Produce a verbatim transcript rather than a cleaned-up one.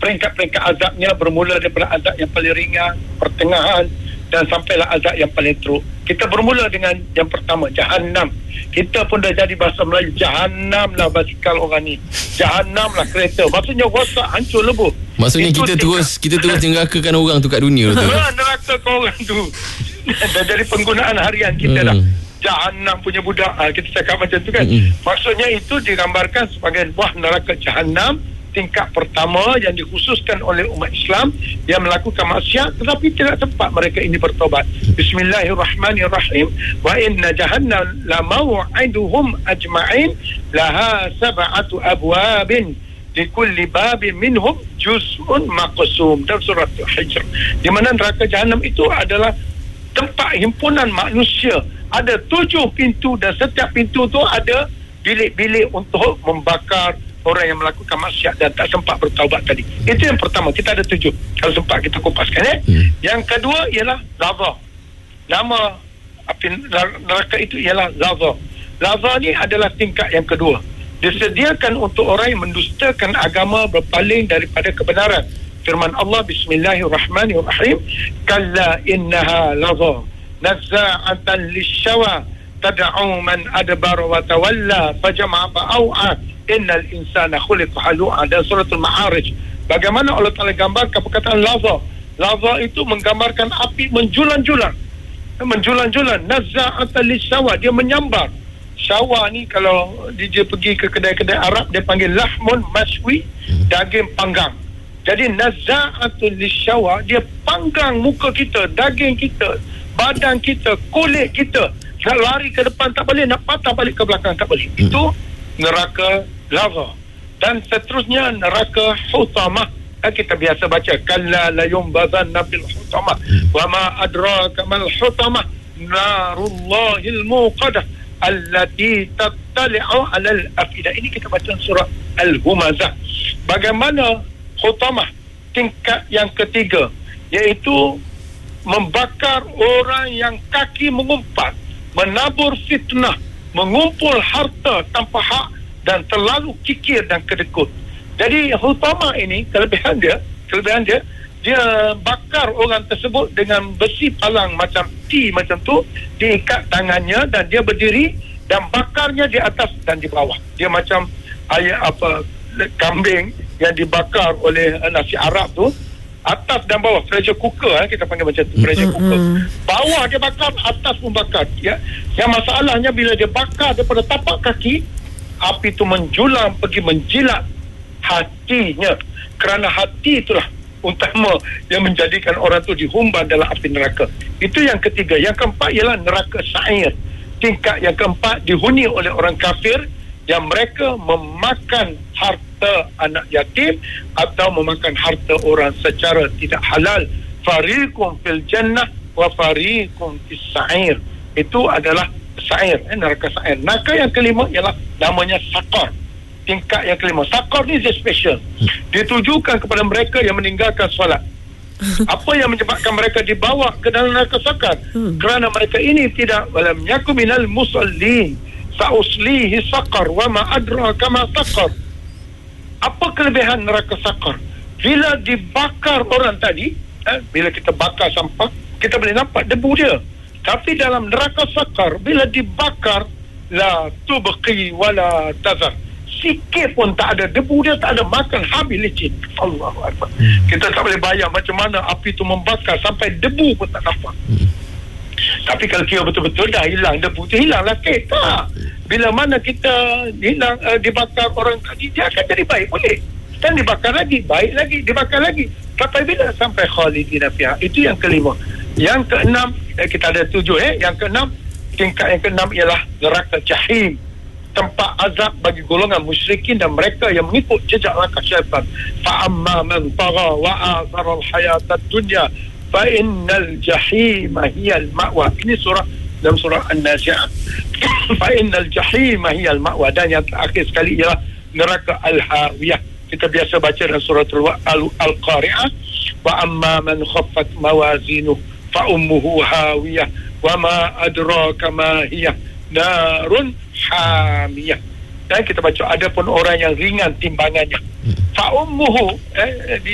peringkat-peringkat azabnya bermula daripada azab yang paling ringan, pertengahan, dan sampailah azab yang paling teruk. Kita bermula dengan yang pertama, Jahannam. Kita pun dah jadi bahasa Melayu, Jahannam lah basikal orang ni, Jahannam lah kereta. Maksudnya rosak, hancur lebur. Maksudnya itu kita tingkat, terus kita terus nerakakan orang tu kat dunia tu. Nerakakan orang tu. Dah jadi penggunaan harian kita hmm. dah. Jahannam punya budak, ha, kita cakap macam tu kan. hmm. Maksudnya itu digambarkan sebagai buah neraka Jahannam tingkat pertama yang dikhususkan oleh umat Islam yang melakukan maksiat tetapi tidak sempat mereka ini bertobat. Bismillahirrahmanirrahim. Wa inna jahannam la maw'iduhum ajma'in laha sab'atu abwabin likulli babin minhum juz'un maqsum. Dalam surah Al-Hijr, di mana neraka Jahannam itu adalah tempat himpunan manusia. Ada tujuh pintu dan setiap pintu tu ada bilik-bilik untuk membakar orang yang melakukan maksiat dan tak sempat bertaubat tadi. Itu yang pertama. Kita ada tujuh. Kalau sempat kita kupaskan eh. Hmm. Yang kedua ialah Laza. Nama api neraka itu ialah Laza. Laza ni adalah tingkat yang kedua. Disediakan untuk orang yang mendustakan agama, berpaling daripada kebenaran. Firman Allah, Bismillahirrahmanirrahim. Kalla innaha Laza nazza'atan lisyawa tad'u man adbara wa tawalla fajama'a fa'au'a innal insana khuliqa halu'a. Dan surah Al-Ma'arij, bagaimana Allah Ta'ala gambarkan perkataan Laza. Laza itu menggambarkan api menjulang-julang, menjulang-julang. Nazza'atan lisyawa, dia menyambar. Syawa ni kalau dia pergi ke kedai-kedai Arab, dia panggil lahmun mashwi, daging panggang. Jadi nazza'atul lisyawa, dia panggang muka kita, daging kita, badan kita, kulit kita. Nak lari ke depan tak boleh, nak patah balik ke belakang tak boleh. hmm. Itu neraka Laza. Dan seterusnya neraka Hutamah. Kita biasa baca kalla la yumbazanna fil hutamah wa ma adraka mal hutamah narullahil muqadah allati tattali'u 'alal afidah. Ini kita baca surah Al-Humazah. Bagaimana Hutamah tingkat yang ketiga, iaitu membakar orang yang kaki mengumpat, menabur fitnah, mengumpul harta tanpa hak dan terlalu kikir dan kedekut. Jadi Hutamah ini kelebihan dia, kelebihan dia dia bakar orang tersebut dengan besi palang macam T macam tu, diikat tangannya dan dia berdiri dan bakarnya di atas dan di bawah. Dia macam ayat apa kambing yang dibakar oleh nasi Arab tu, atas dan bawah, pressure cooker eh, kita panggil macam tu, pressure cooker. Bawah dia bakar, atas pun bakar. Ya. Yang masalahnya bila dia bakar daripada tapak kaki, api tu menjulang pergi menjilat hatinya, kerana hati itulah utama yang menjadikan orang tu dihumban dalam api neraka. Itu yang ketiga. Yang keempat ialah neraka Sa'ir. Tingkat yang keempat dihuni oleh orang kafir yang mereka memakan harta anak yatim atau memakan harta orang secara tidak halal. Fariqum fil jannah wa fariqum fis Sa'ir. Itu adalah Sa'ir, eh, neraka Sa'ir. Neraka yang kelima ialah namanya Saqar. Tingkat yang kelima. Saqar ni dia special. Ditujukan kepada mereka yang meninggalkan solat. Apa yang menyebabkan mereka dibawa ke dalam neraka Saqar? Hmm. Kerana mereka ini tidak walam yakum minal musallin sa'uslihi saqar wa ma adraka ma saqar. Apa kelebihan neraka Saqar? Bila dibakar orang tadi, eh, bila kita bakar sampah, kita boleh nampak debu dia. Tapi dalam neraka Saqar, bila dibakar, la tubqi wala tazar, sikit pun tak ada, debu dia tak ada, makan habis licin. Allahu Akbar. Hmm. Kita tak boleh bayang macam mana api tu membakar sampai debu pun tak nampak. Hmm. Tapi kalau kira betul-betul dah hilang debu tu, hilanglah sikit. Tak. Bila mana kita hilang uh, dibakar orang tadi, dia akan jadi baik boleh. Dan dibakar lagi, baik lagi, dibakar lagi. Sampai bila? Sampai khalidina fiha. Itu yang kelima. Yang keenam, eh, kita ada tujuh eh. Yang keenam, tingkat yang keenam ialah neraka Jahim. Tempat azab bagi golongan musyrikin dan mereka yang mengikut jejak langkah syaitan. Fa'amma man tagha wa athara al-hayata ad-dunya fa innal jahima hiyal ma'wa. Ini surah dalam surah An-Nazi'at. Fa innal jahima hiyal ma'wa. Dan yang terakhir sekali ialah neraka Al-Hawiyah. Kita biasa baca dalam surah Al-Qari'ah. Wa amma man khaffat mawazinuh fa ummuhu hawiyah wa ma adraka ma hiya narun hamiyah. Dan kita baca ada pun orang yang ringan timbangannya. Fa ummuhu eh,